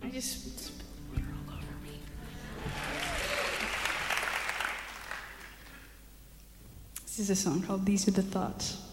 I just spilled water all over me. This is a song called These Are the Thoughts.